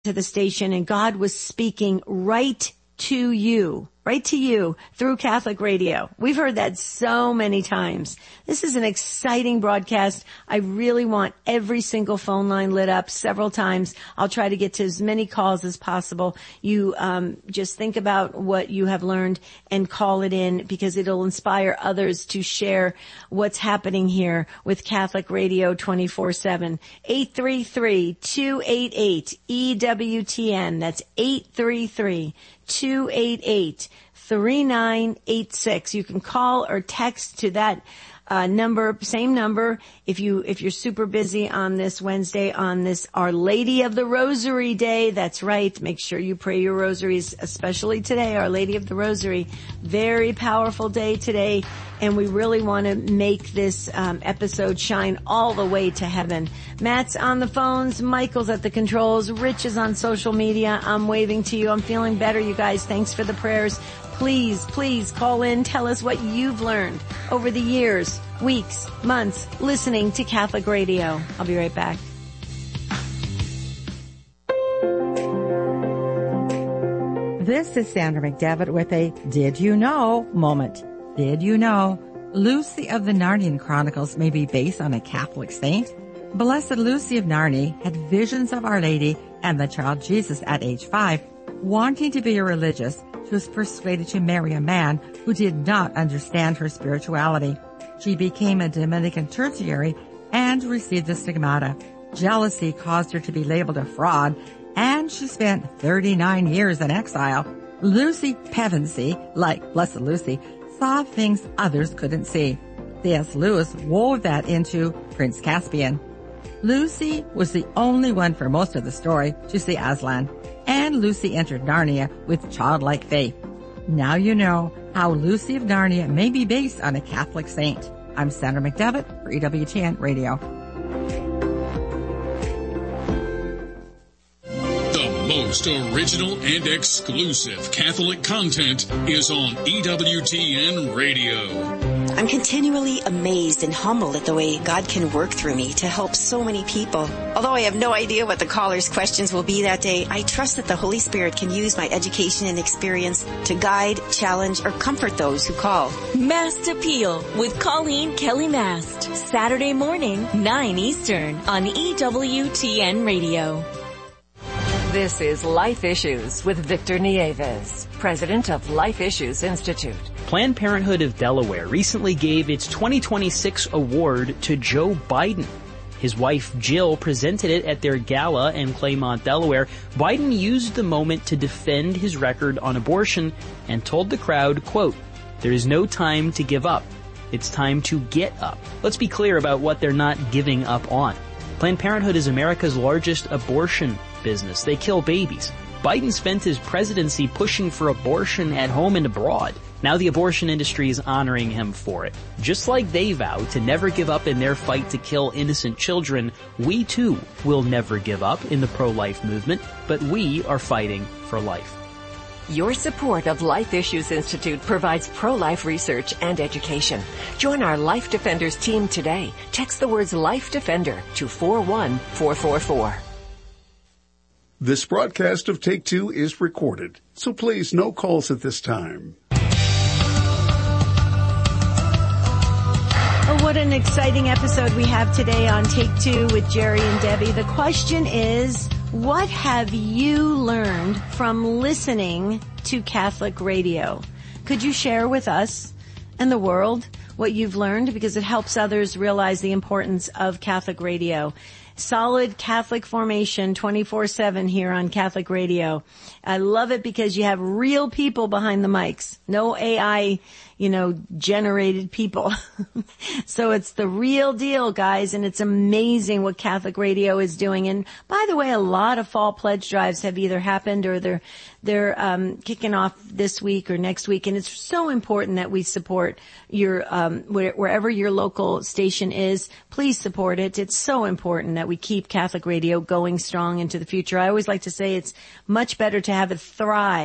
to the station, and God was speaking right to you through Catholic radio. We've heard that so many times. This is an exciting broadcast. I really want every single phone line lit up several times. I'll try to get to as many calls as possible. You just think about what you have learned and call it in, because it'll inspire others to share what's happening here with Catholic Radio 24/7. 833-288-EWTN. That's 833-288-3986. You can call or text to that number, same number. If you're super busy on this Wednesday, on this Our Lady of the Rosary Day, that's right. Make sure you pray your rosaries, especially today, Our Lady of the Rosary. Very powerful day today, and we really want to make this episode shine all the way to heaven. Matt's on the phones, Michael's at the controls, Rich is on social media. I'm waving to you. I'm feeling better, you guys. Thanks for the prayers. Please, please call in. Tell us what you've learned over the years, weeks, months, listening to Catholic Radio. I'll be right back. This is Sandra McDevitt with a Did You Know moment. Did you know Lucy of the Narnian Chronicles may be based on a Catholic saint? Blessed Lucy of Narni had visions of Our Lady and the child Jesus at age 5. Wanting to be a religious, she was persuaded to marry a man who did not understand her spirituality. She became a Dominican tertiary and received the stigmata. Jealousy caused her to be labeled a fraud, and she spent 39 years in exile. Lucy Pevensey, like Blessed Lucy, saw things others couldn't see. C.S. Lewis wove that into Prince Caspian. Lucy was the only one for most of the story to see Aslan, and Lucy entered Narnia with childlike faith. Now you know how Lucy of Narnia may be based on a Catholic saint. I'm Sandra McDevitt for EWTN Radio. The most original and exclusive Catholic content is on EWTN Radio. I'm continually amazed and humbled at the way God can work through me to help so many people. Although I have no idea what the callers' questions will be that day, I trust that the Holy Spirit can use my education and experience to guide, challenge, or comfort those who call. Mast Appeal with Colleen Kelly Mast. Saturday morning, 9 Eastern on EWTN Radio. This is Life Issues with Victor Nieves, president of Life Issues Institute. Planned Parenthood of Delaware recently gave its 2026 award to Joe Biden. His wife Jill presented it at their gala in Claymont, Delaware. Biden used the moment to defend his record on abortion and told the crowd, quote, "There is no time to give up. It's time to get up." Let's be clear about what they're not giving up on. Planned Parenthood is America's largest abortion business. They kill babies. Biden spent his presidency pushing for abortion at home and abroad. Now the abortion industry is honoring him for it. Just like they vowed to never give up in their fight to kill innocent children, we too will never give up in the pro-life movement, but we are fighting for life. Your support of Life Issues Institute provides pro-life research and education. Join our Life Defenders team today. Text the words Life Defender to 41444. This broadcast of Take Two is recorded, so please no calls at this time. Oh, what an exciting episode we have today on Take Two with Jerry and Debbie. The question is, what have you learned from listening to Catholic radio? Could you share with us and the world what you've learned? Because it helps others realize the importance of Catholic radio. Solid Catholic formation 24/7 here on Catholic Radio. I love it because you have real people behind the mics. No AI, generated people. So it's the real deal, guys, and it's amazing what Catholic Radio is doing. And by the way, a lot of fall pledge drives have either happened or they're kicking off this week or next week. And it's so important that we support your wherever your local station is. Please support it. It's so important that we keep Catholic Radio going strong into the future. I always like to say it's much better to have it thrive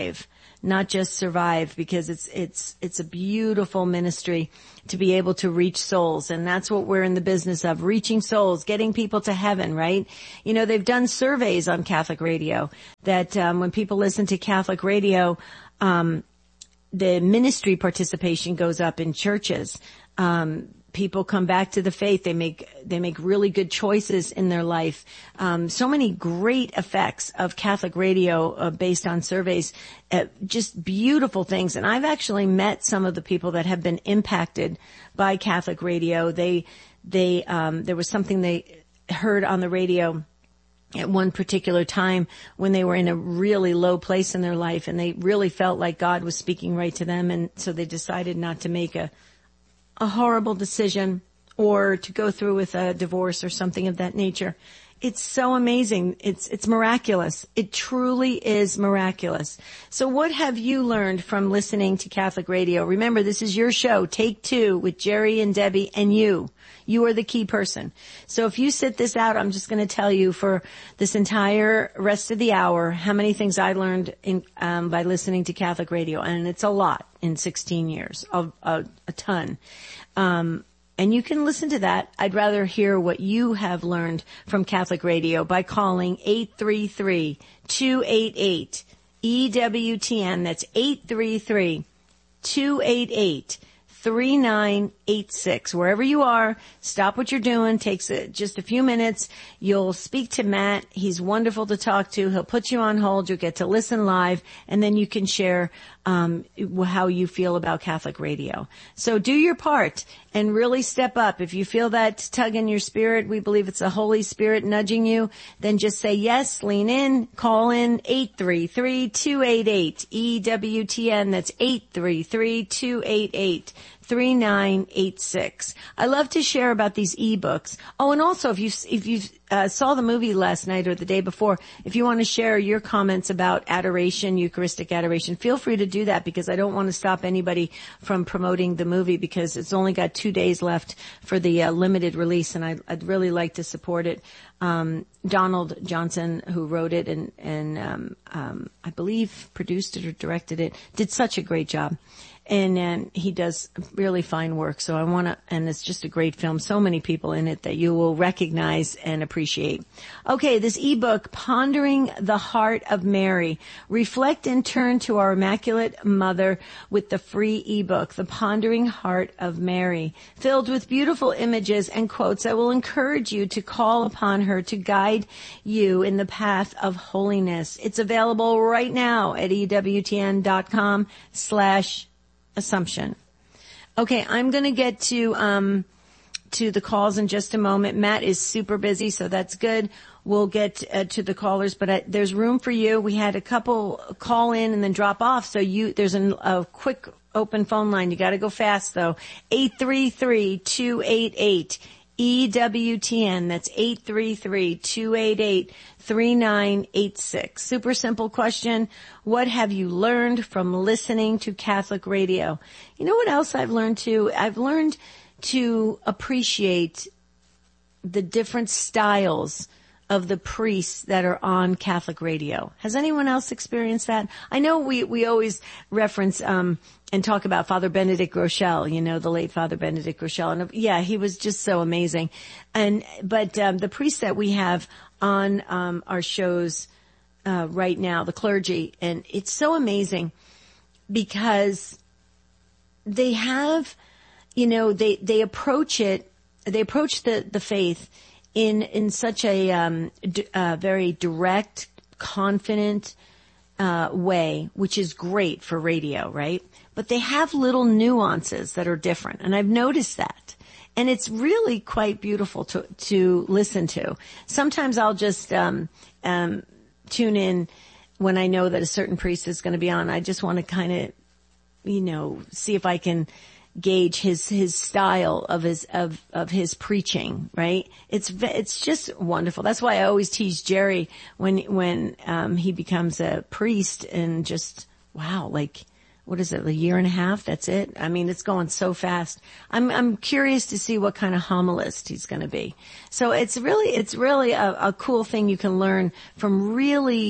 not just survive, because it's a beautiful ministry to be able to reach souls. And that's what we're in the business of, reaching souls, getting people to heaven, right? You know, they've done surveys on Catholic radio that, when people listen to Catholic radio, the ministry participation goes up in churches. People come back to the faith. They make really good choices in their life. So many great effects of Catholic radio, based on surveys, just beautiful things. And I've actually met some of the people that have been impacted by Catholic radio. There was something they heard on the radio at one particular time when they were in a really low place in their life, and they really felt like God was speaking right to them. And so they decided not to make a horrible decision or to go through with a divorce or something of that nature. It's so amazing. It's miraculous. It truly is miraculous. So what have you learned from listening to Catholic radio? Remember, this is your show, Take Two, with Jerry and Debbie and you. You are the key person. So if you sit this out, I'm just going to tell you for this entire rest of the hour how many things I learned by listening to Catholic radio. And it's a lot in 16 years, a ton. And you can listen to that. I'd rather hear what you have learned from Catholic radio by calling 833-288-EWTN. That's 833-288-3986. Wherever you are, stop what you're doing. Takes just a few minutes. You'll speak to Matt. He's wonderful to talk to. He'll put you on hold. You'll get to listen live, and then you can share how you feel about Catholic radio. So do your part and really step up. If you feel that tug in your spirit, we believe it's the Holy Spirit nudging you, then just say yes, lean in, call in 833-288-EWTN. That's 833-288-3986. I love to share about these ebooks. Oh, and also if you saw the movie last night or the day before, if you want to share your comments about adoration, Eucharistic adoration, feel free to do that, because I don't want to stop anybody from promoting the movie, because it's only got 2 days left for the limited release, and I'd really like to support it. Donald Johnson, who wrote it and I believe produced it or directed it, did such a great job. And he does really fine work. So I want to, and it's just a great film. So many people in it that you will recognize and appreciate. Okay, this ebook, Pondering the Heart of Mary. Reflect and turn to our Immaculate Mother with the free ebook, The Pondering Heart of Mary, filled with beautiful images and quotes that will encourage you to call upon her to guide you in the path of holiness. It's available right now at EWTN.com/Assumption. Okay, I'm going to get to the calls in just a moment. Matt is super busy, so that's good. We'll get to the callers, but there's room for you. We had a couple call in and then drop off, so there's a quick open phone line. You got to go fast though. 833-288-EWTN. That's 833-288-3986. Super simple question. What have you learned from listening to Catholic radio? You know what else I've learned too? I've learned to appreciate the different styles of the priests that are on Catholic radio. Has anyone else experienced that? I know we always reference and talk about Father Benedict Groeschel, you know, the late Father Benedict Groeschel. And yeah, he was just so amazing. But the priests that we have on our shows right now, the clergy, and it's so amazing because they have, you know, they approach the faith in such a very direct, confident way, which is great for radio, right? But they have little nuances that are different, and I've noticed that. And it's really quite beautiful to listen to. Sometimes I'll just tune in when I know that a certain priest is going to be on. I just want to kind of, you know, see if I can gauge his style of his preaching, right? It's just wonderful. That's why I always tease Jerry when he becomes a priest, and just, wow, like, what is it, a year and a half? That's it? I mean, it's going so fast. I'm curious to see what kind of homilist he's going to be. So it's really a cool thing you can learn from really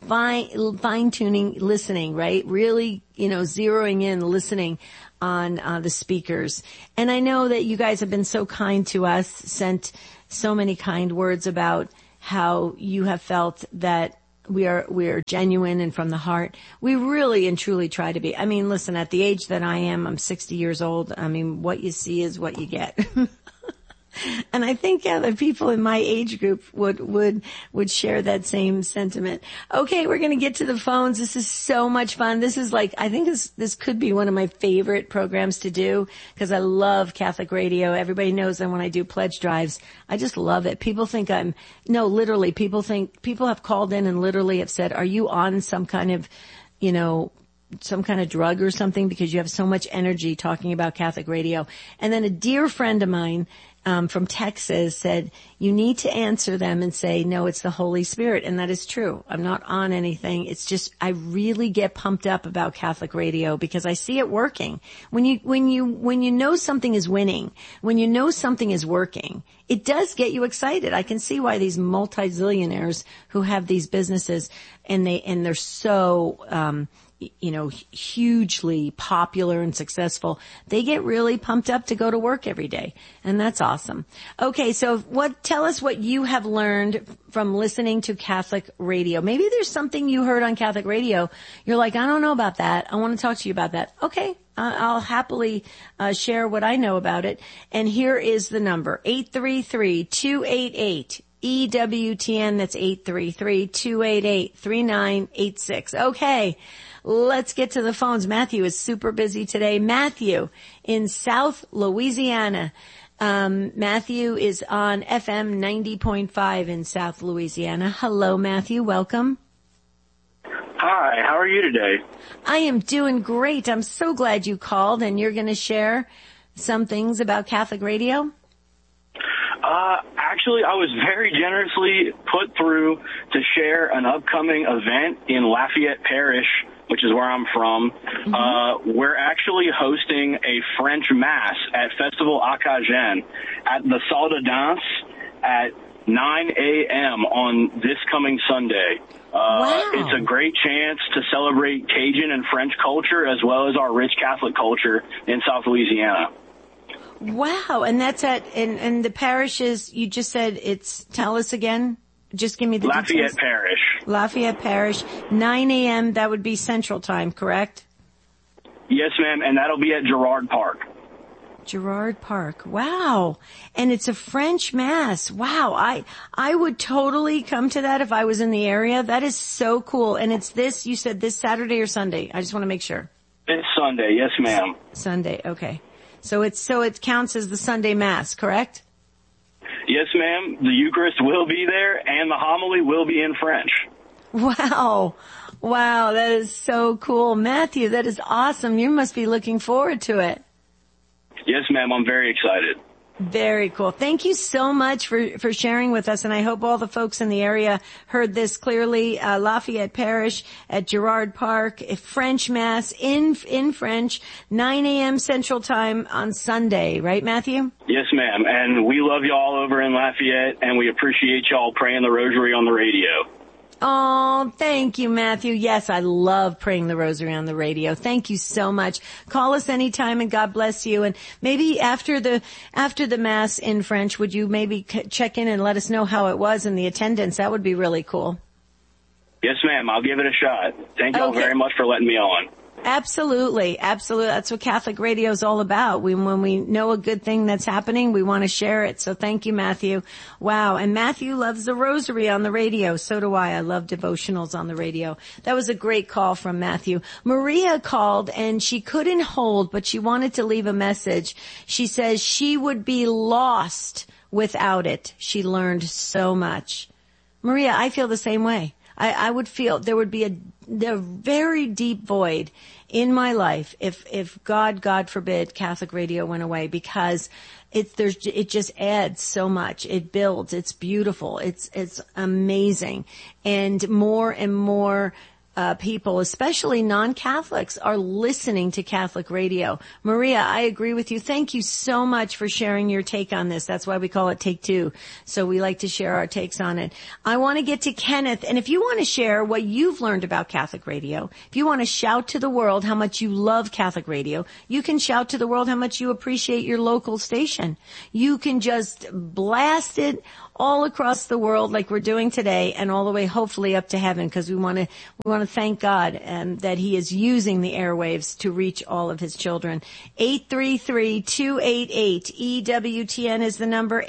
fine tuning listening, right? Really, zeroing in, listening on the speakers. And I know that you guys have been so kind to us, sent so many kind words about how you have felt that we are genuine and from the heart. We really and truly try to be. I mean, listen, at the age that I am, I'm 60 years old. I mean, what you see is what you get. And I think other people in my age group would share that same sentiment. Okay, we're going to get to the phones. This is so much fun. This is I think this could be one of my favorite programs to do because I love Catholic radio. Everybody knows that when I do pledge drives, I just love it. People think literally, people have called in and literally have said, are you on some kind of, some kind of drug or something because you have so much energy talking about Catholic radio. And then a dear friend of mine from Texas said, you need to answer them and say, no, it's the Holy Spirit. And that is true. I'm not on anything. It's just, I really get pumped up about Catholic radio because I see it working. When you know something is winning, when you know something is working, it does get you excited. I can see why these multi-zillionaires who have these businesses and they're so, hugely popular and successful, they get really pumped up to go to work every day. And that's awesome. Okay, so tell us what you have learned from listening to Catholic radio. Maybe there's something you heard on Catholic radio. You're like, I don't know about that. I want to talk to you about that. Okay. I'll happily share what I know about it. And here is the number, 833-288 EWTN. That's 833-288-3986. Okay. Let's get to the phones. Matthew is super busy today. Matthew in South Louisiana. Matthew is on FM 90.5 in South Louisiana. Hello, Matthew. Welcome. Hi. How are you today? I am doing great. I'm so glad you called, and you're going to share some things about Catholic radio. Actually, I was very generously put through to share an upcoming event in Lafayette Parish, which is where I'm from. Mm-hmm. We're actually hosting a French Mass at Festival Acajén at the Salle de Danse at 9 a.m. on this coming Sunday. Wow. It's a great chance to celebrate Cajun and French culture as well as our rich Catholic culture in South Louisiana. Wow. And that's and the parish is, you just said tell us again. Just give me the Lafayette details. Parish. Lafayette Parish, 9 a.m. That would be Central Time, correct? Yes, ma'am, and that'll be at Girard Park. Girard Park. Wow. And it's a French Mass. Wow. I would totally come to that if I was in the area. That is so cool. And it's you said this Saturday or Sunday? I just want to make sure. It's Sunday. Yes, ma'am. Sunday. Okay. So it counts as the Sunday Mass, correct? Yes, ma'am. The Eucharist will be there, and the homily will be in French. Wow. Wow, that is so cool. Matthew, that is awesome. You must be looking forward to it. Yes, ma'am. I'm very excited. Very cool. Thank you so much for sharing with us, and I hope all the folks in the area heard this clearly. Lafayette Parish at Girard Park, a French Mass in French, 9 a.m. Central Time on Sunday. Right, Matthew? Yes, ma'am. And we love y'all over in Lafayette, and we appreciate y'all praying the rosary on the radio. Oh, thank you, Matthew. Yes, I love praying the rosary on the radio. Thank you so much. Call us anytime and God bless you. And maybe after the Mass in French, would you maybe check in and let us know how it was and the attendance? That would be really cool. Yes, ma'am. I'll give it a shot. Thank y'all very much for letting me on. Absolutely. Absolutely. That's what Catholic radio is all about. When we know a good thing that's happening, we want to share it. So thank you, Matthew. Wow. And Matthew loves the rosary on the radio. So do I. I love devotionals on the radio. That was a great call from Matthew. Maria called and she couldn't hold, but she wanted to leave a message. She says she would be lost without it. She learned so much. Maria, I feel the same way. I would feel there would be a very deep void in my life if God forbid, Catholic radio went away, because it just adds so much. It builds. It's beautiful. It's amazing. And more people, especially non-Catholics, are listening to Catholic radio. Maria, I agree with you. Thank you so much for sharing your take on this. That's why we call it Take Two. So we like to share our takes on it. I want to get to Kenneth, and if you want to share what you've learned about Catholic radio, if you want to shout to the world how much you love Catholic radio, you can shout to the world how much you appreciate your local station. You can just blast it all across the world like we're doing today, and all the way hopefully up to heaven, because we want to thank God that He is using the airwaves to reach all of His children. 833-288 EWTN is the number.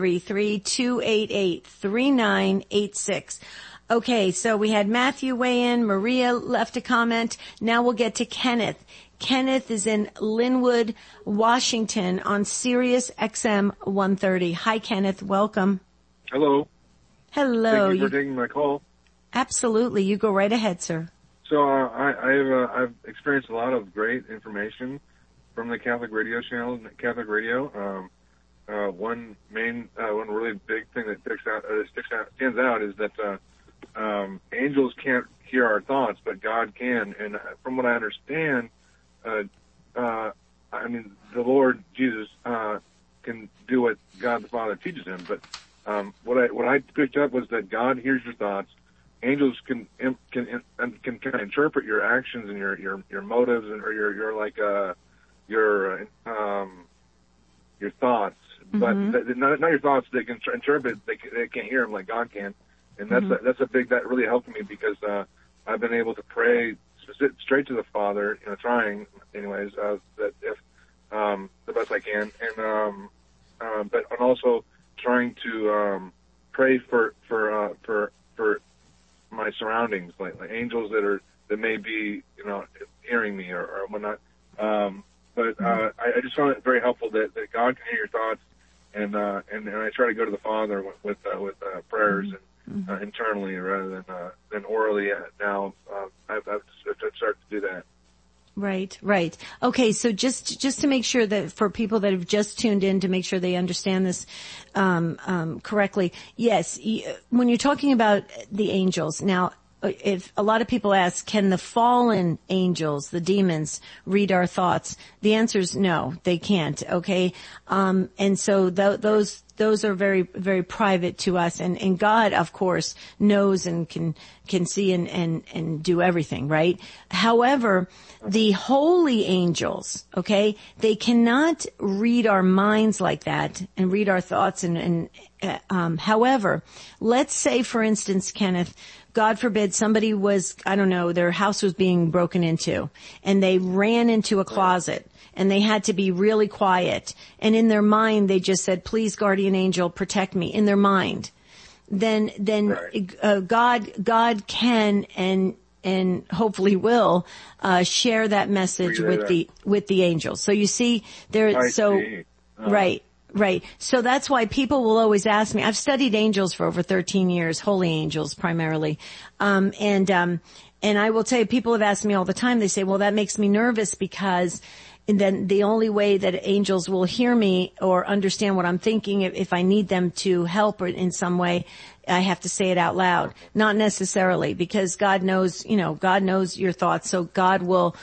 833-288-3986. Okay, so we had Matthew weigh in, Maria left a comment. Now we'll get to Kenneth. Kenneth is in Linwood, Washington on Sirius XM 130. Hi, Kenneth. Welcome. Hello. Hello. Thank you for taking my call. Absolutely. You go right ahead, sir. So I've experienced a lot of great information from the Catholic radio channel, Catholic radio. One really big thing that stands out is that angels can't hear our thoughts, but God can. And from what I understand, the Lord Jesus can do what God the Father teaches him. But what I picked up was that God hears your thoughts. Angels can kind of interpret your actions and your motives and or your thoughts, but not your thoughts. They can interpret. They can't hear them like God can, and that really helped me because I've been able to pray straight to the Father, trying anyways that if the best I can, and but I'm also trying to pray for my surroundings, like angels that may be hearing me or whatnot. But I just found it very helpful that God can hear your thoughts, and I try to go to the Father with prayers and internally rather than orally. Now I've started to do that. Right. Okay, so just to make sure that for people that have just tuned in, to make sure they understand this correctly, yes, when you're talking about the angels, now, if a lot of people ask, can the fallen angels, the demons, read our thoughts? The answer is no, they can't. Okay, and so those are very, very private to us, and God, of course, knows and can see and do everything, right? However, the holy angels, okay, they cannot read our minds like that and read our thoughts however, let's say, for instance, Kenneth, God forbid somebody was, I don't know, their house was being broken into and they ran into a closet and they had to be really quiet. And in their mind, they just said, please, guardian angel, protect me, in their mind. Then God can and hopefully will, share that message with the angels. So you see Right. So that's why people will always ask me. I've studied angels for over 13 years, holy angels primarily. And I will tell you, people have asked me all the time, they say, well, that makes me nervous because then the only way that angels will hear me or understand what I'm thinking, if I need them to help or in some way, I have to say it out loud. Not necessarily, because God knows your thoughts. So God will,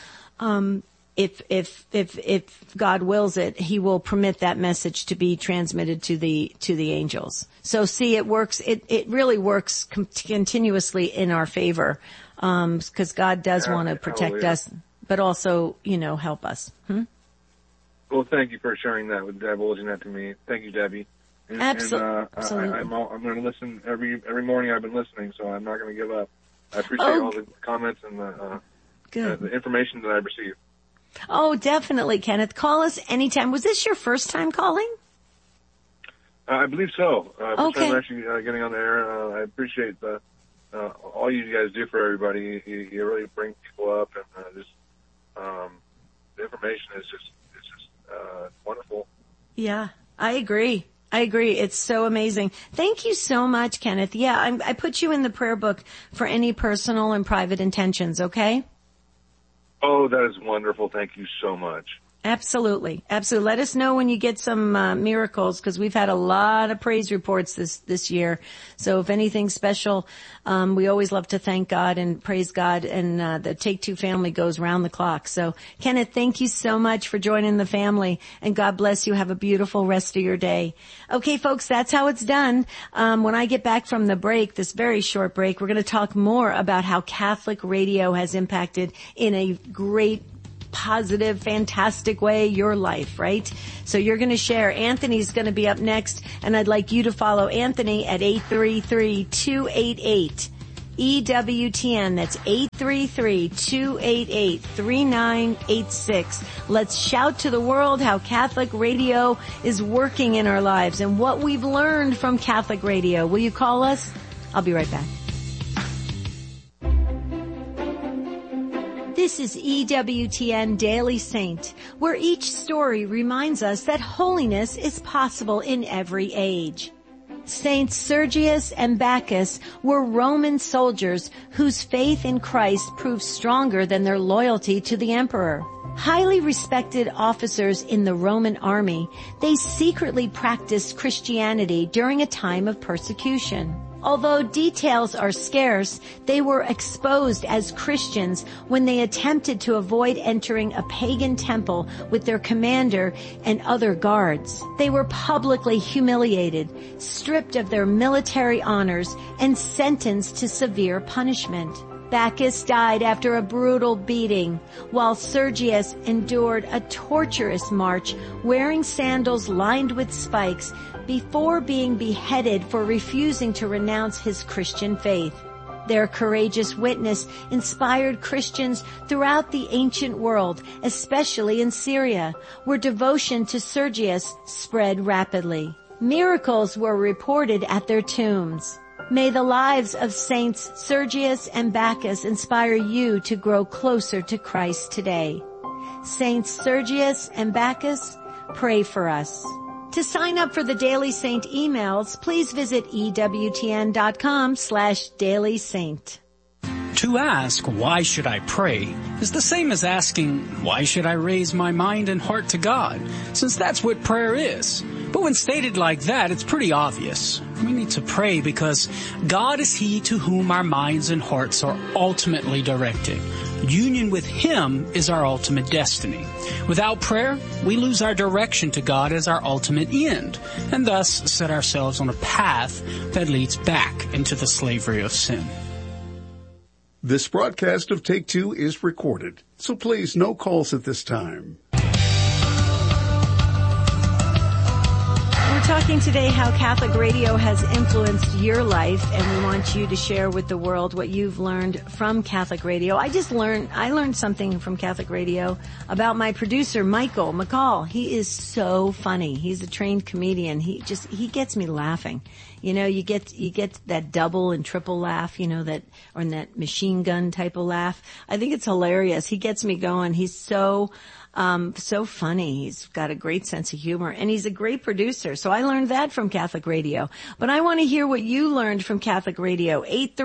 if God wills it, He will permit that message to be transmitted to the angels. So see, it works, it really works continuously in our favor, because God does want to protect us, but also, help us. Well, thank you for sharing that, divulging that to me. Thank you, Debbie. Absolutely. I'm going to listen every morning. I've been listening, so I'm not going to give up. I appreciate all the comments and the information that I've received. Oh, definitely, Kenneth. Call us anytime. Was this your first time calling? I believe so. Okay. First time actually getting on the air. I appreciate all you guys do for everybody. You really bring people up, and the information is just wonderful. Yeah, I agree. It's so amazing. Thank you so much, Kenneth. Yeah, I put you in the prayer book for any personal and private intentions, okay? Oh, that is wonderful. Thank you so much. Absolutely. Absolutely. Let us know when you get some miracles, because we've had a lot of praise reports this year. So if anything special, we always love to thank God and praise God, and the Take Two family goes round the clock. So Kenneth, thank you so much for joining the family, and God bless you. Have a beautiful rest of your day. Okay, folks, that's how it's done. When I get back from the break, this very short break, we're going to talk more about how Catholic radio has impacted in a great, positive, fantastic way your life, right? So you're going to share. Anthony's going to be up next, and I'd like you to follow Anthony at 833-288 EWTN. That's 833-288-3986. Let's shout to the world how Catholic radio is working in our lives and what we've learned from Catholic radio. Will you call us? I'll be right back. This is EWTN Daily Saint, where each story reminds us that holiness is possible in every age. Saints Sergius and Bacchus were Roman soldiers whose faith in Christ proved stronger than their loyalty to the emperor. Highly respected officers in the Roman army, they secretly practiced Christianity during a time of persecution. Although details are scarce, they were exposed as Christians when they attempted to avoid entering a pagan temple with their commander and other guards. They were publicly humiliated, stripped of their military honors, and sentenced to severe punishment. Bacchus died after a brutal beating, while Sergius endured a torturous march wearing sandals lined with spikes before being beheaded for refusing to renounce his Christian faith. Their courageous witness inspired Christians throughout the ancient world, especially in Syria, where devotion to Sergius spread rapidly. Miracles were reported at their tombs. May the lives of Saints Sergius and Bacchus inspire you to grow closer to Christ today. Saints Sergius and Bacchus, pray for us. To sign up for the Daily Saint emails, please visit EWTN.com/Daily Saint. To ask, why should I pray, is the same as asking, why should I raise my mind and heart to God, since that's what prayer is. But when stated like that, it's pretty obvious. We need to pray because God is He to whom our minds and hearts are ultimately directed. Union with Him is our ultimate destiny. Without prayer, we lose our direction to God as our ultimate end, and thus set ourselves on a path that leads back into the slavery of sin. This broadcast of Take Two is recorded, so please no calls at this time. We're talking today how Catholic radio has influenced your life, and we want you to share with the world what you've learned from Catholic radio. I learned something from Catholic radio about my producer, Michael McCall. He is so funny. He's a trained comedian. He gets me laughing. You know, you get that double and triple laugh, you know, that machine gun type of laugh. I think it's hilarious. He gets me going. He's so funny. He's got a great sense of humor, and he's a great producer. So I learned that from Catholic radio. But I want to hear what you learned from Catholic radio.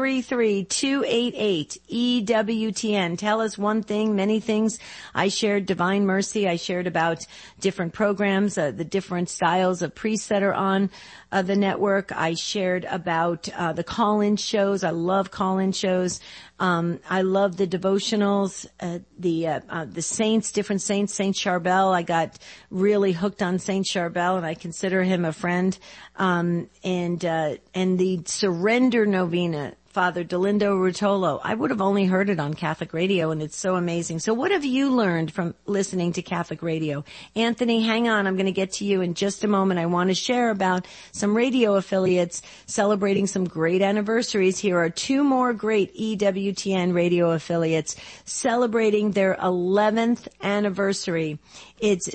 833-288-EWTN. Tell us one thing, many things. I shared Divine Mercy. I shared about different programs, the different styles of priests that are on the network. I shared about the call-in shows. I love call-in shows. I love the devotionals, the saints, different saints. Saint Charbel, I got really hooked on Saint Charbel, and I consider him a friend. And the Surrender Novena, Father Dolindo Rutolo. I would have only heard it on Catholic radio, and it's so amazing. So what have you learned from listening to Catholic radio? Anthony, hang on. I'm going to get to you in just a moment. I want to share about some radio affiliates celebrating some great anniversaries. Here are two more great EWTN radio affiliates celebrating their 11th anniversary. It's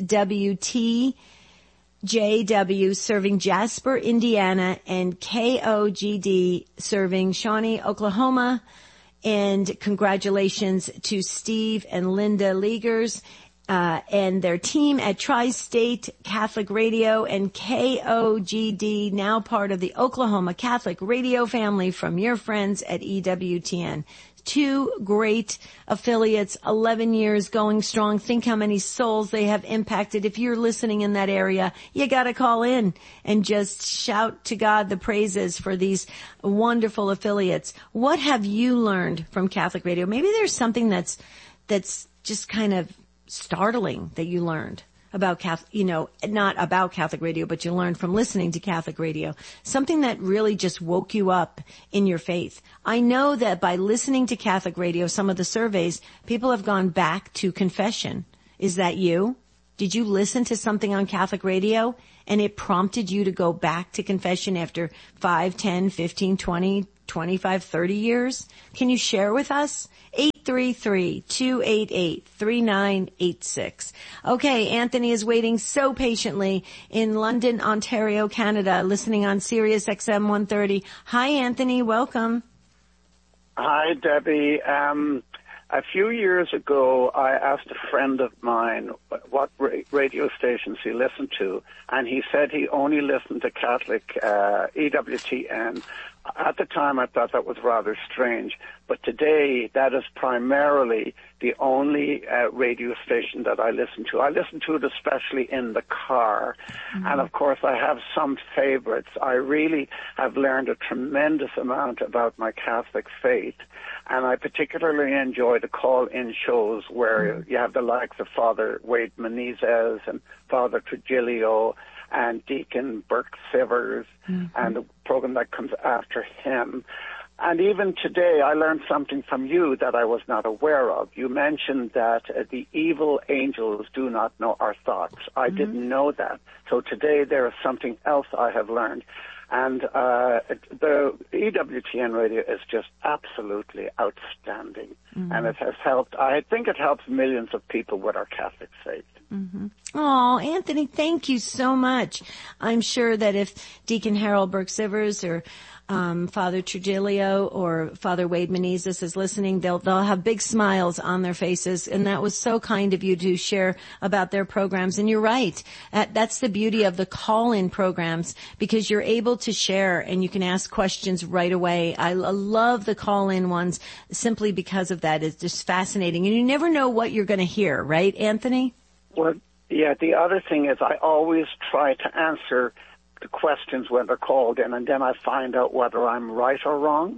WTJW serving Jasper, Indiana, and KOGD serving Shawnee, Oklahoma. And congratulations to Steve and Linda Leagers and their team at Tri-State Catholic Radio and KOGD, now part of the Oklahoma Catholic Radio family from your friends at EWTN. 2 great affiliates, 11 years going strong. Think how many souls they have impacted. If you're listening in that area, you gotta call in and just shout to God the praises for these wonderful affiliates. What have you learned from Catholic Radio? Maybe there's something that's just kind of startling that you learned about Catholic, not about Catholic Radio, but you learned from listening to Catholic Radio. Something that really just woke you up in your faith. I know that by listening to Catholic Radio, some of the surveys, people have gone back to confession. Is that you? Did you listen to something on Catholic Radio and it prompted you to go back to confession after 5, 10, 15, 20, 25, 30 years? Can you share with us? 833-288-3986. Okay, Anthony is waiting so patiently in London, Ontario, Canada, listening on Sirius XM 130. Hi, Anthony. Welcome. Hi, Debbie. A few years ago, I asked a friend of mine what radio stations he listened to, and he said he only listened to Catholic EWTN. At the time, I thought that was rather strange, but today that is primarily the only radio station that I listen to. I listen to it especially in the car, and of course I have some favorites. I really have learned a tremendous amount about my Catholic faith, and I particularly enjoy the call-in shows where you have the likes of Father Wade Menezes and Father Trujillo and Deacon Burke Sivers, and the program that comes after him. And even today, I learned something from you that I was not aware of. You mentioned that the evil angels do not know our thoughts. I didn't know that. So today there is something else I have learned. And the EWTN radio is just absolutely outstanding. And it has helped, I think it helps millions of people with our Catholic faith. Oh, Anthony, thank you so much. I'm sure that if Deacon Harold Burke Sivers or Father Trujillo or Father Wade Menezes is listening, they'll have big smiles on their faces. And that was so kind of you to share about their programs. And you're right. That's the beauty of the call-in programs, because you're able to share and you can ask questions right away. I love the call-in ones simply because of that. It's just fascinating. And you never know what you're going to hear, right, Anthony? Well, yeah, the other thing is I always try to answer the questions when they're called in, and then I find out whether I'm right or wrong.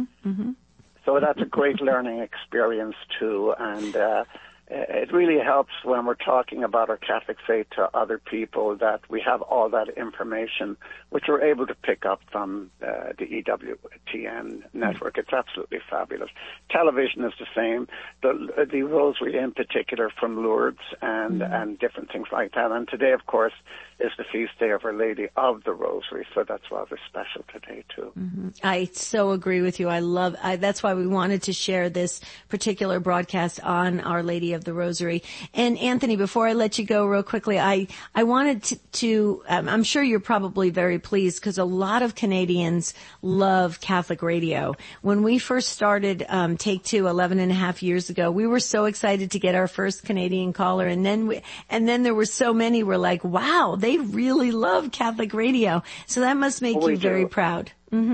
So that's a great learning experience, too, and it really helps when we're talking about our Catholic faith to other people that we have all that information, which we're able to pick up from the EWTN network. It's absolutely fabulous. Television is the same. The Rosary in particular from Lourdes and different things like that. And today, of course, is the feast day of Our Lady of the Rosary, so that's rather special today, too. I so agree with you. That's why we wanted to share this particular broadcast on Our Lady of the Rosary. And Anthony, before I let you go real quickly, I wanted to I'm sure you're probably very pleased because a lot of Canadians love Catholic radio. When we first started Take Two 11 and a half years ago, we were so excited to get our first Canadian caller, and then there were so many. We're like, wow, they really love Catholic radio. So that must make you very proud.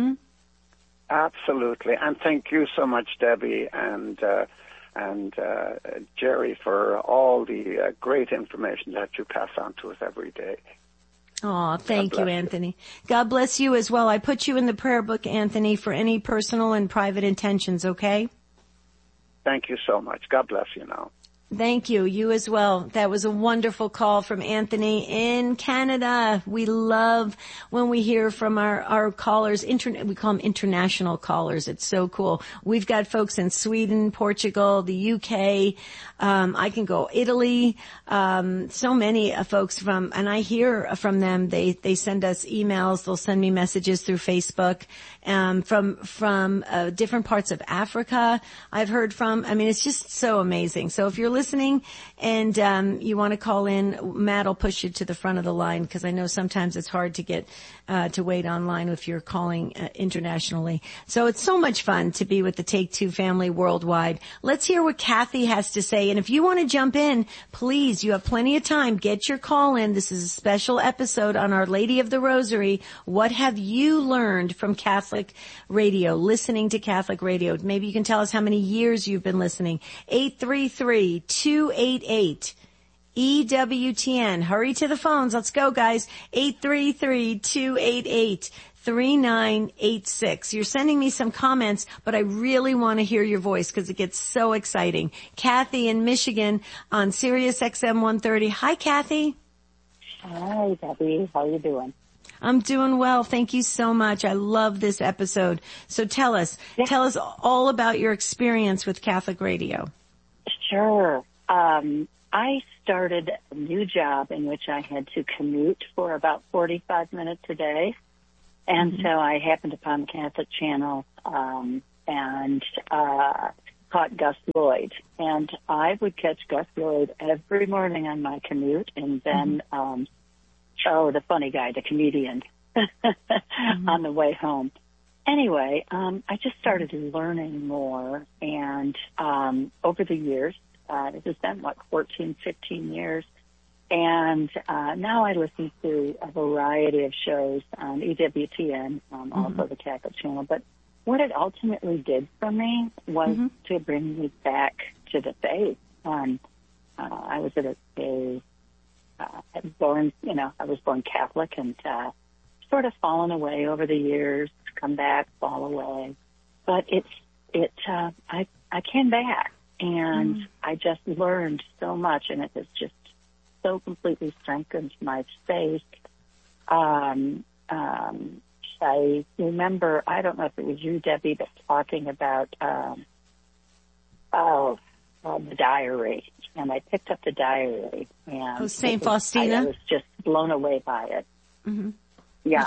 Absolutely. And thank you so much, Debbie and Jerry, for all the great information that you pass on to us every day. Oh, thank you, Anthony. God bless you as well. I put you in the prayer book, Anthony, for any personal and private intentions, okay? Thank you so much. God bless you now. Thank you. You as well. That was a wonderful call from Anthony in Canada. We love when we hear from our callers. We call them international callers. It's so cool. We've got folks in Sweden, Portugal, the UK. I can go Italy. So many folks and I hear from them. They send us emails. They'll send me messages through Facebook. From different parts of Africa. I've heard from. I mean, it's just so amazing. So if you're listening listening and you want to call in, Matt will push you to the front of the line because I know sometimes it's hard to get to wait online if you're calling internationally. So it's so much fun to be with the Take Two family worldwide. Let's hear what Kathy has to say. And if you want to jump in, please, you have plenty of time. Get your call in. This is a special episode on Our Lady of the Rosary. What have you learned from Catholic radio, listening to Catholic radio? Maybe you can tell us how many years you've been listening. 833-288 EWTN. Hurry to the phones. Let's go, guys. 833-288-3986. You're sending me some comments, but I really want to hear your voice because it gets so exciting. Kathy in Michigan on Sirius XM 130. Hi, Kathy. Hi, Debbie. How are you doing? I'm doing well. Thank you so much. I love this episode. So tell us all about your experience with Catholic radio. Sure. I started a new job in which I had to commute for about 45 minutes a day. And so I happened upon the Catholic channel and caught Gus Lloyd. And I would catch Gus Lloyd every morning on my commute. And then, the funny guy, the comedian, on the way home. Anyway, I just started learning more. And over the years, it has been, 14, 15 years. And now I listen to a variety of shows on EWTN, also the Catholic channel. But what it ultimately did for me was to bring me back to the faith. I was I was born Catholic and sort of fallen away over the years, come back, fall away. But I came back. And I just learned so much, and it has just so completely strengthened my faith. I remember, I don't know if it was you, Debbie, but talking about the diary. And I picked up the diary. And St. Faustina? I was just blown away by it. Mm-hmm. Yeah.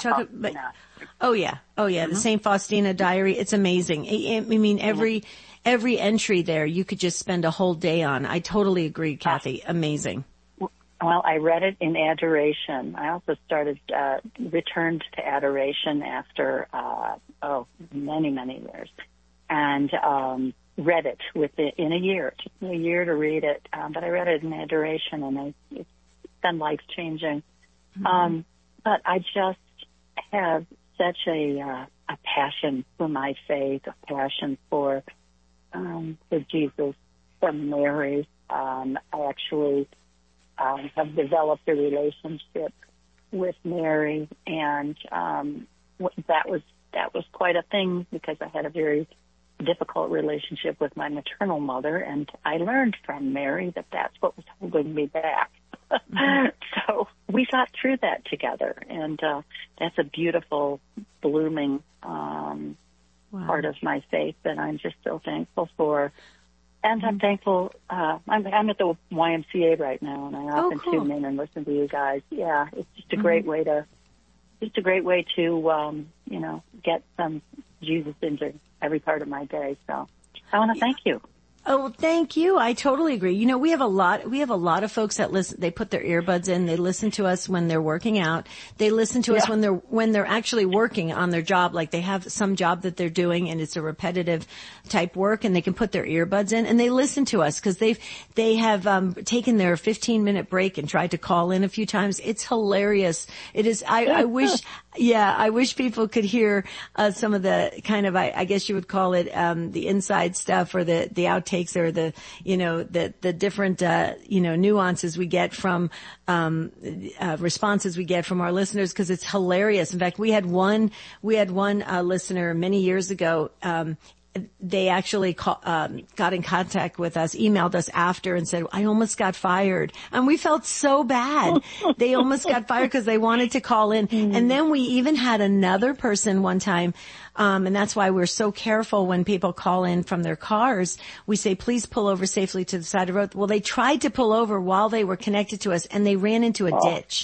The St. Faustina diary. It's amazing. I mean, every entry there you could just spend a whole day on. I totally agree, Kathy. Amazing. Well, I read it in adoration. I also returned to adoration after, many, many years. And, read it in a year. It took me a year to read it. But I read it in adoration and it's been life-changing. But I just have such a passion for my faith, a passion for Jesus, for Mary. I actually have developed a relationship with Mary, and that was quite a thing because I had a very difficult relationship with my maternal mother, and I learned from Mary that that's what was holding me back. So we got through that together, and that's a beautiful, blooming part of my faith that I'm just so thankful for. And I'm thankful. I'm at the YMCA right now, and I often tune in and listen to you guys. Yeah, it's just a great way to, get some Jesus into every part of my day. So I want to thank you. Oh, thank you. I totally agree. You know, we have a lot of folks that listen, they put their earbuds in, they listen to us when they're working out. They listen to us when they're actually working on their job, like they have some job that they're doing and it's a repetitive type work and they can put their earbuds in and they listen to us because they have taken their 15-minute break and tried to call in a few times. It's hilarious. It is, I wish people could hear some of the kind of, I guess you would call it the inside stuff or the outtakes or the different nuances we get from responses we get from our listeners because it's hilarious. In fact, we had one listener many years ago. They actually got in contact with us, emailed us after and said, I almost got fired. And we felt so bad. They almost got fired because they wanted to call in. And then we even had another person one time, and that's why we're so careful when people call in from their cars. We say, please pull over safely to the side of the road. Well, they tried to pull over while they were connected to us and they ran into a ditch.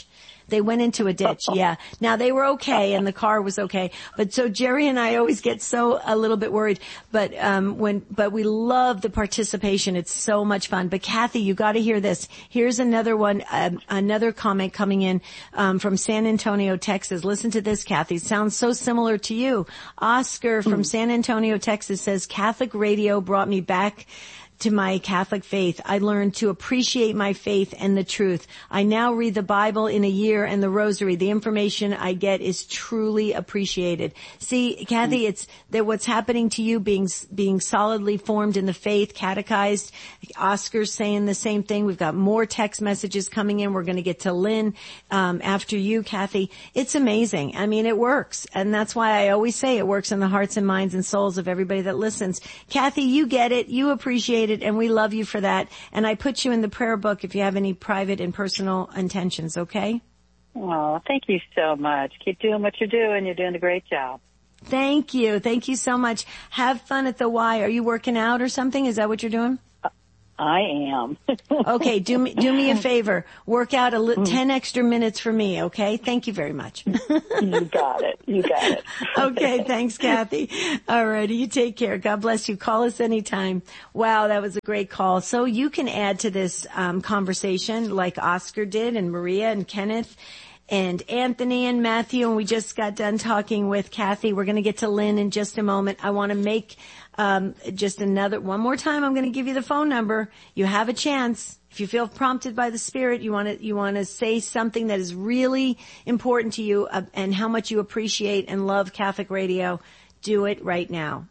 They went into a ditch. Yeah. Now they were okay and the car was okay. But so Jerry and I always get a little bit worried. But we love the participation. It's so much fun. But Kathy, you got to hear this. Here's another one, another comment coming in, from San Antonio, Texas. Listen to this, Kathy. It sounds so similar to you. Oscar from San Antonio, Texas says, Catholic radio brought me back to my Catholic faith. I learned to appreciate my faith and the truth. I now read the Bible in a year and the Rosary. The information I get is truly appreciated. See, Kathy, it's that what's happening to you being solidly formed in the faith, catechized. Oscar's saying the same thing. We've got more text messages coming in. We're going to get to Lynn, after you, Kathy. It's amazing. I mean, it works. And that's why I always say it works in the hearts and minds and souls of everybody that listens. Kathy, you get it. You appreciate it. And we love you for that. And I put you in the prayer book if you have any private and personal intentions, okay? Oh, thank you so much. Keep doing what you're doing. You're doing a great job. Thank you. Thank you so much. Have fun at the Y. Are you working out or something? Is that what you're doing? I am. Okay, do me a favor. Work out 10 extra minutes for me, okay? Thank you very much. You got it. You got it. Okay, thanks, Kathy. All righty, you take care. God bless you. Call us anytime. Wow, that was a great call. So you can add to this conversation like Oscar did, and Maria and Kenneth and Anthony and Matthew, and we just got done talking with Kathy. We're going to get to Lynn in just a moment. I want to make just one more time. I'm going to give you the phone number. You have a chance. If you feel prompted by the Spirit, you want to say something that is really important to you and how much you appreciate and love Catholic radio. Do it right now.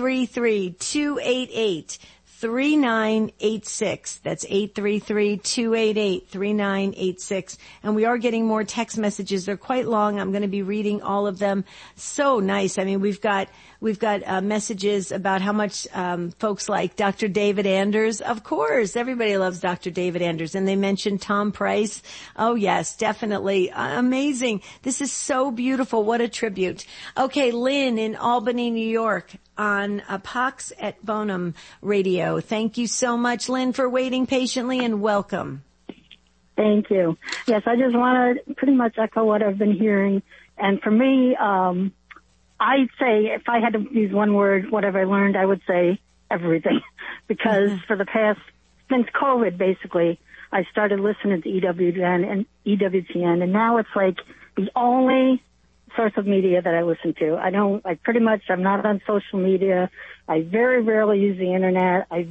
833-288-3986. That's 833-288-3986. And we are getting more text messages. They're quite long. I'm going to be reading all of them. So nice. I mean, we've got messages about how much folks like Dr. David Anders. Of course, everybody loves Dr. David Anders. And they mentioned Tom Price. Oh, yes, definitely. Amazing. This is so beautiful. What a tribute. Okay, Lynn in Albany, New York on Pax et Bonum Radio. Thank you so much, Lynn, for waiting patiently, and welcome. Thank you. Yes, I just want to pretty much echo what I've been hearing. And for me, I'd say if I had to use one word, what have I learned, I would say everything. Because for the past, since COVID, basically, I started listening to EWTN, and now it's like the only source of media that I listen to. I'm not on social media. I very rarely use the internet. I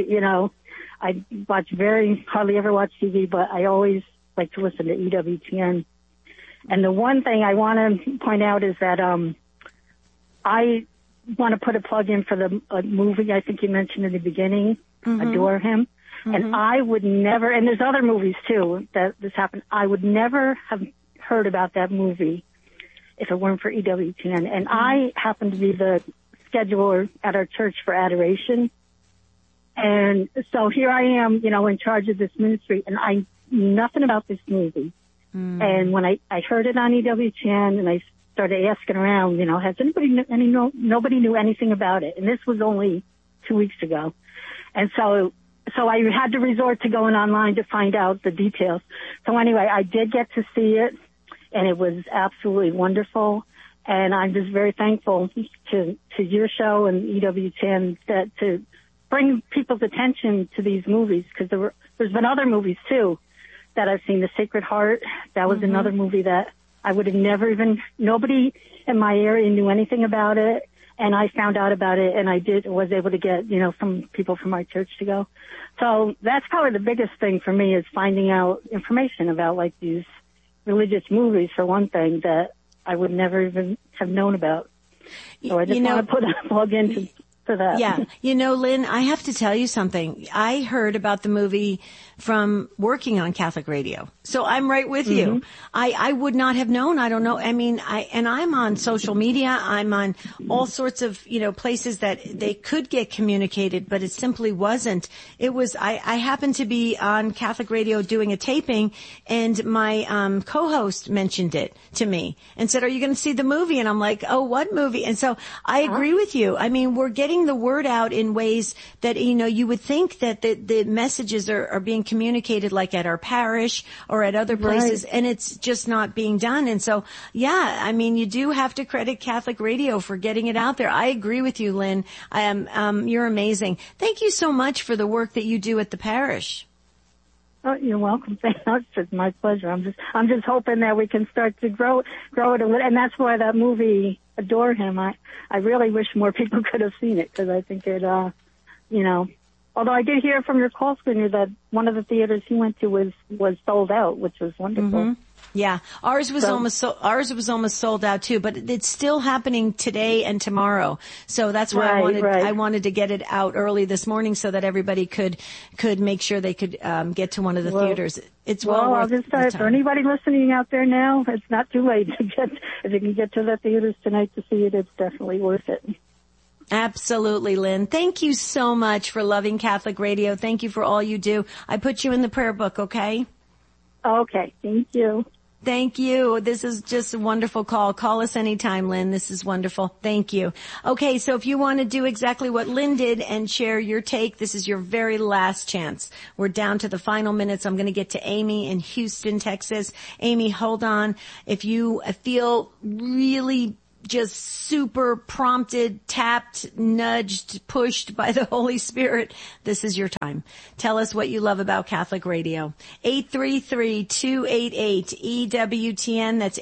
hardly ever watch TV, but I always like to listen to EWTN. And the one thing I want to point out is that, I want to put a plug in for the movie I think you mentioned in the beginning, Adore Him. Mm-hmm. And I would never, and there's other movies too that this happened, I would never have heard about that movie if it weren't for EWTN. And I happen to be the scheduler at our church for Adoration. And so here I am, in charge of this ministry, and I knew nothing about this movie. And when I heard it on EWTN and I started asking around, has nobody knew anything about it. And this was only 2 weeks ago. And so I had to resort to going online to find out the details. So anyway, I did get to see it, and it was absolutely wonderful. And I'm just very thankful to your show and EWTN to bring people's attention to these movies, because there's been other movies too that I've seen. The Sacred Heart, that was another movie that I would have nobody in my area knew anything about it, and I found out about it, and was able to get, some people from my church to go. So that's probably the biggest thing for me, is finding out information about like these religious movies, for one thing, that I would never even have known about. So I just want to put a plug in for that. Yeah. Lynn, I have to tell you something. I heard about the movie from working on Catholic radio. So I'm right with you. I would not have known. I don't know. I mean, I'm on social media. I'm on all sorts of, places that they could get communicated, but it simply wasn't. It was, I happened to be on Catholic radio doing a taping, and my, co-host mentioned it to me and said, "Are you going to see the movie?" And I'm like, "Oh, what movie?" And so I agree with you. I mean, we're getting getting the word out in ways that, you would think that the messages are being communicated like at our parish or at other places, and it's just not being done. And so, you do have to credit Catholic Radio for getting it out there. I agree with you, Lynn. You're amazing. Thank you so much for the work that you do at the parish. Oh, you're welcome. It's my pleasure. I'm just hoping that we can start to grow it a little, and that's why that movie Adore Him. I really wish more people could have seen it, because I think it, although I did hear from your call screener that one of the theaters he went to was sold out, which was wonderful. Mm-hmm. Yeah, ours was almost sold out too, but it's still happening today and tomorrow. So that's why I wanted to get it out early this morning so that everybody could make sure they could get to one of the theaters. It's I'll just say for anybody listening out there now, it's not too late to get. If you can get to the theaters tonight to see it, it's definitely worth it. Absolutely, Lynn. Thank you so much for loving Catholic Radio. Thank you for all you do. I put you in the prayer book, okay? Okay, thank you. Thank you. This is just a wonderful call. Call us anytime, Lynn. This is wonderful. Thank you. Okay, so if you want to do exactly what Lynn did and share your take, this is your very last chance. We're down to the final minutes. I'm going to get to Amy in Houston, Texas. Amy, hold on. If you feel really just super prompted, tapped, nudged, pushed by the Holy Spirit, this is your time. Tell us what you love about Catholic Radio. 833-288-EWTN. That's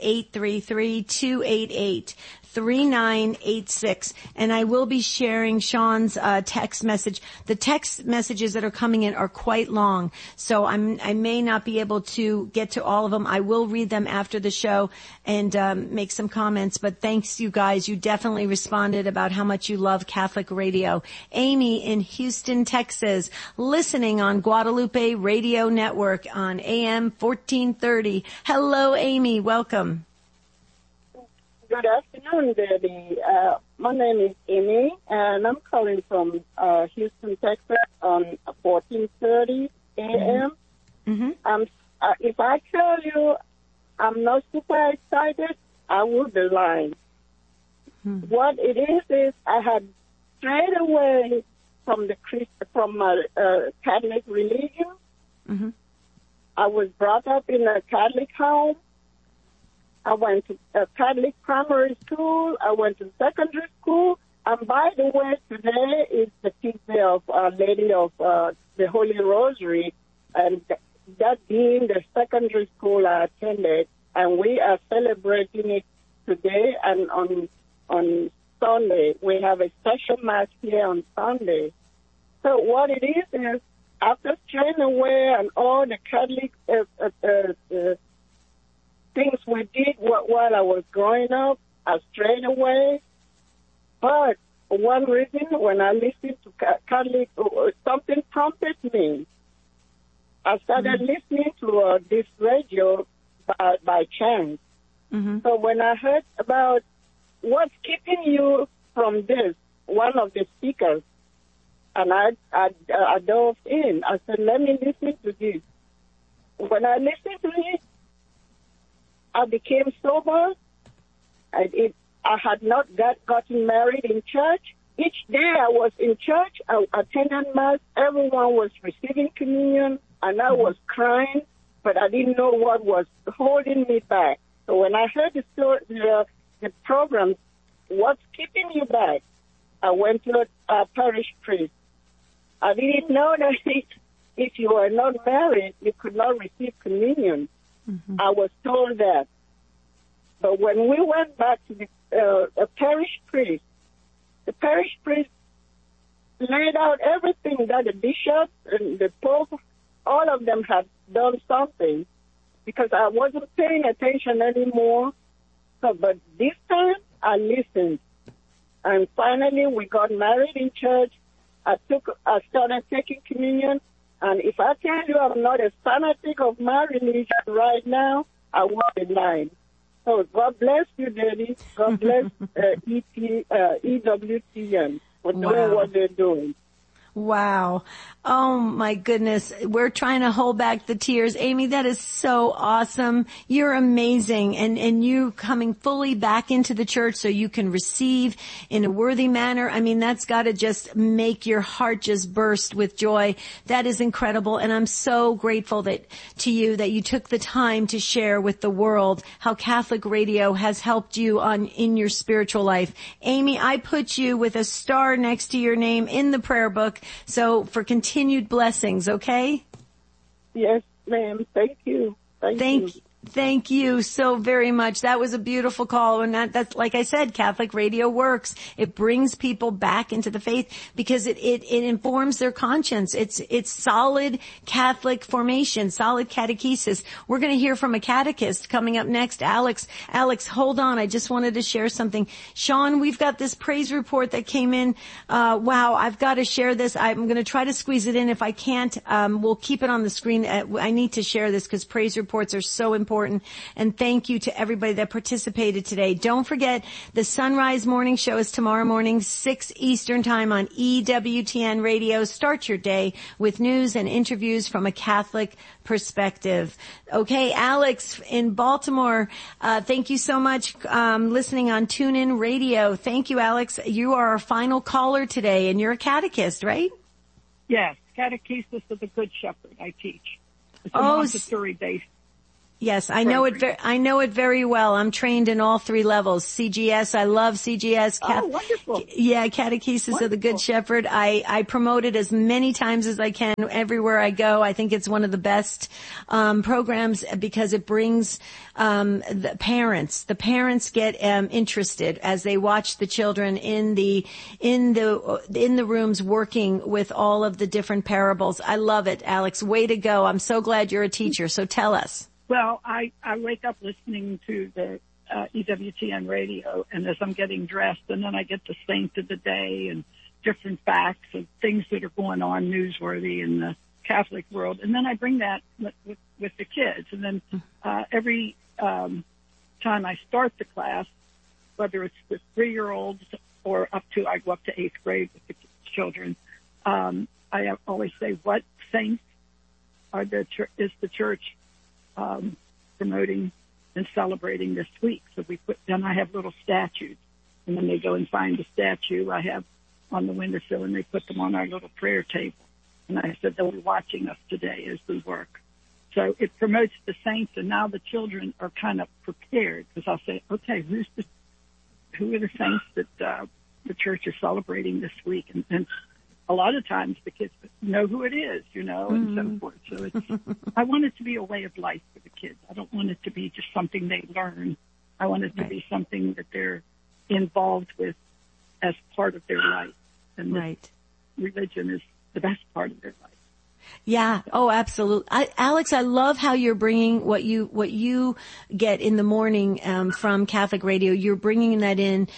833-288-3986. And I will be sharing Sean's text message. The text messages that are coming in are quite long, so I may not be able to get to all of them. I will read them after the show and make some comments, but thanks, you guys. You definitely responded about how much you love Catholic Radio. Amy in Houston, Texas, listening on Guadalupe Radio Network on AM 1430. Hello, Amy. Welcome. Good afternoon, Debbie. My name is Amy, and I'm calling from Houston, Texas on 1430 AM. Mm-hmm. If I tell you I'm not super excited, I would be lying. Mm-hmm. What it is I had strayed away from my Catholic religion. Mm-hmm. I was brought up in a Catholic home. I went to a Catholic primary school. I went to secondary school. And by the way, today is the feast day of Our Lady of the Holy Rosary, and that being the secondary school I attended, and we are celebrating it today. And on Sunday, we have a special mass here on Sunday. So what it is after straying away and all the Catholic things we did while I was growing up, I strayed away. But one reason, when I listened to Catholic, something prompted me. I started listening to this radio by chance. Mm-hmm. So when I heard about what's keeping you from this, one of the speakers, and I dove in. I said, let me listen to this. When I listened to it, I became sober. I had not gotten married in church. Each day I was in church, I attended Mass, everyone was receiving communion, and I was crying, but I didn't know what was holding me back. So when I heard the program, what's keeping you back? I went to a parish priest. I didn't know that if you were not married, you could not receive communion. Mm-hmm. I was told that. But when we went back to the parish priest, the parish priest laid out everything that the bishop and the pope, all of them had done something, because I wasn't paying attention anymore. So, but this time I listened. And finally we got married in church. I started taking communion. And if I tell you I'm not a fanatic of my religion right now, I won't be lying. So God bless you, Daddy. God bless EWTN for doing what they're doing. Wow. Oh my goodness. We're trying to hold back the tears. Amy, that is so awesome. You're amazing. And you coming fully back into the church so you can receive in a worthy manner. I mean, that's got to just make your heart just burst with joy. That is incredible. And I'm so grateful to you that you took the time to share with the world how Catholic Radio has helped you in your spiritual life. Amy, I put you with a star next to your name in the prayer book. So for continued blessings, okay? Yes, ma'am. Thank you. Thank you so very much. That was a beautiful call. And that's, like I said, Catholic Radio works. It brings people back into the faith because it informs their conscience. It's solid Catholic formation, solid catechesis. We're going to hear from a catechist coming up next. Alex, hold on. I just wanted to share something. Sean, we've got this praise report that came in. Wow, I've got to share this. I'm going to try to squeeze it in. If I can't, we'll keep it on the screen. I need to share this because praise reports are so important. And thank you to everybody that participated today. Don't forget, the Sunrise Morning Show is tomorrow morning, 6 Eastern Time on EWTN Radio. Start your day with news and interviews from a Catholic perspective. Okay, Alex in Baltimore, thank you so much listening on TuneIn Radio. Thank you, Alex. You are our final caller today, and you're a catechist, right? Yes, Catechesis of the Good Shepherd I teach. It's a Montessori-based. Yes, I know it very well. I'm trained in all 3 levels. CGS, I love CGS. Oh, wonderful. Yeah, Catechesis of the Good Shepherd. I promote it as many times as I can everywhere I go. I think it's one of the best programs because it brings the parents. The parents get interested as they watch the children in the rooms working with all of the different parables. I love it, Alex. Way to go. I'm so glad you're a teacher. So tell us. Well, I wake up listening to the EWTN radio, and as I'm getting dressed, and then I get the saint of the day and different facts and things that are going on newsworthy in the Catholic world, and then I bring that with the kids. And then every time I start the class, whether it's with 3-year-olds or I go up to 8th grade with the children, I always say, what saints is the church promoting and celebrating this week? So then I have little statues, and then they go and find the statue I have on the windowsill, and they put them on our little prayer table. And I said, they'll be watching us today as we work. So it promotes the saints, and now the children are kind of prepared, because I'll say, okay, who are the saints that the church is celebrating this week? And a lot of times the kids know who it is, and so forth. So I want it to be a way of life for the kids. I don't want it to be just something they learn. I want it to be something that they're involved with as part of their life. And religion is the best part of their life. Yeah. Oh, absolutely. Alex, I love how you're bringing what you get in the morning from Catholic Radio. You're bringing that in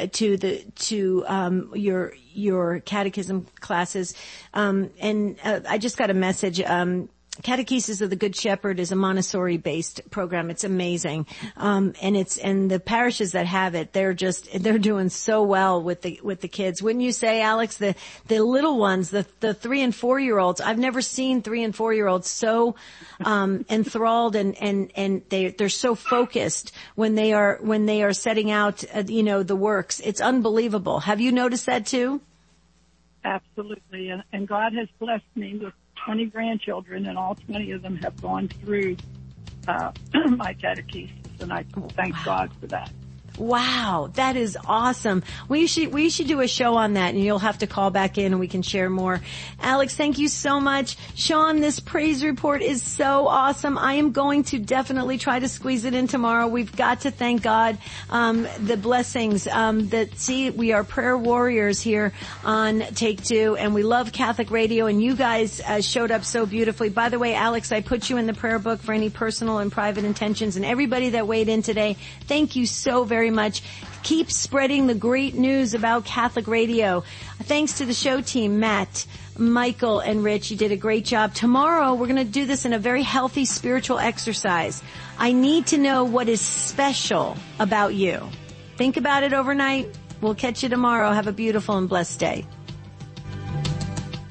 to your catechism classes. And I just got a message. Catechesis of the Good Shepherd is a Montessori-based program. It's amazing. And the parishes that have it, they're doing so well with the kids. Wouldn't you say, Alex, the little ones, the 3 and 4-year-olds, I've never seen 3 and 4-year-olds so, enthralled and they're so focused when they are setting out, the works. It's unbelievable. Have you noticed that too? Absolutely. And God has blessed me with 20 grandchildren, and all 20 of them have gone through my catechesis, and I thank God for that. Wow, that is awesome. We should do a show on that, and you'll have to call back in and we can share more. Alex, thank you so much. Sean, this praise report is so awesome. I am going to definitely try to squeeze it in tomorrow. We've got to thank God, the blessings, we are prayer warriors here on Take Two, and we love Catholic Radio, and you guys showed up so beautifully. By the way, Alex, I put you in the prayer book for any personal and private intentions, and everybody that weighed in today, thank you so very much. Keep spreading the great news about Catholic Radio. Thanks to the show team, Matt, Michael, and Rich. You did a great job. Tomorrow, we're going to do this in a very healthy spiritual exercise. I need to know what is special about you. Think about it overnight. We'll catch you tomorrow. Have a beautiful and blessed day.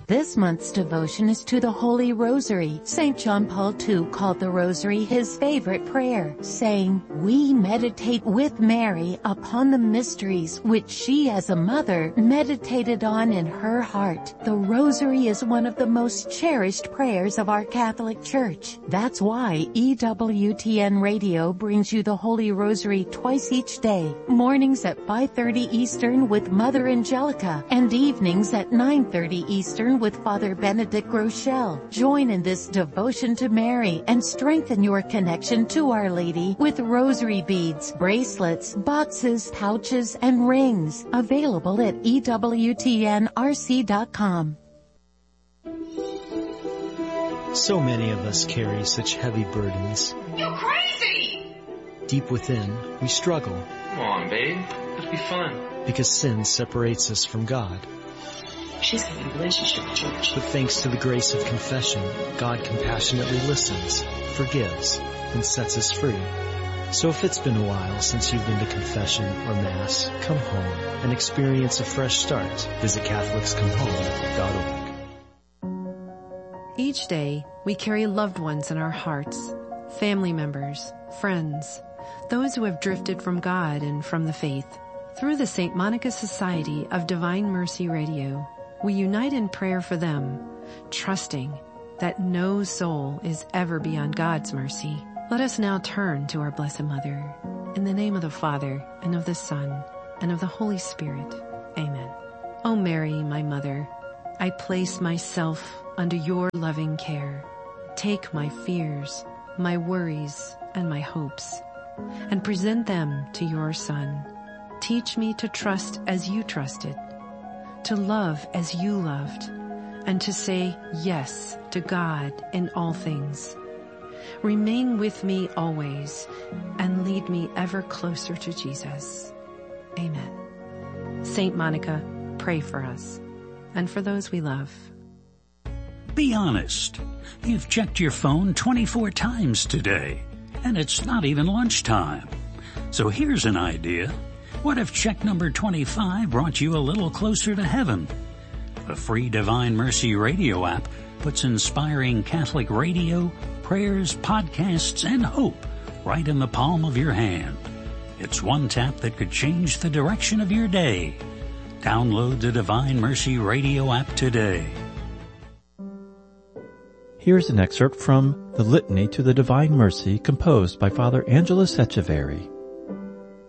This month's devotion is to the Holy Rosary. St. John Paul II called the Rosary his favorite prayer, saying, "We meditate with Mary upon the mysteries which she as a mother meditated on in her heart." The Rosary is one of the most cherished prayers of our Catholic Church. That's why EWTN Radio brings you the Holy Rosary twice each day, mornings at 5:30 Eastern with Mother Angelica, and evenings at 9:30 Eastern with Father Benedict Rochelle. Join in this devotion to Mary and strengthen your connection to Our Lady with rosary beads, bracelets, boxes, pouches, and rings. Available at EWTNRC.com. So many of us carry such heavy burdens. You're crazy! Deep within, we struggle. Come on, babe. It'll be fun. Because sin separates us from God. She's having a relationship with George. But thanks to the grace of confession, God compassionately listens, forgives, and sets us free. So if it's been a while since you've been to confession or Mass, come home and experience a fresh start. Visit CatholicsComeHome.org. Each day, we carry loved ones in our hearts, family members, friends, those who have drifted from God and from the faith. Through the St. Monica Society of Divine Mercy Radio, we unite in prayer for them, trusting that no soul is ever beyond God's mercy. Let us now turn to our Blessed Mother. In the name of the Father, and of the Son, and of the Holy Spirit. Amen. O Mary, my Mother, I place myself under your loving care. Take my fears, my worries, and my hopes, and present them to your Son. Teach me to trust as you trusted, to love as you loved, and to say yes to God in all things. Remain with me always, and lead me ever closer to Jesus. Amen. Saint Monica, pray for us, and for those we love. Be honest. You've checked your phone 24 times today, and it's not even lunchtime. So here's an idea. What if check number 25 brought you a little closer to heaven? The free Divine Mercy Radio app puts inspiring Catholic radio, prayers, podcasts, and hope right in the palm of your hand. It's one tap that could change the direction of your day. Download the Divine Mercy Radio app today. Here's an excerpt from the Litany to the Divine Mercy composed by Father Angelos Echeverry.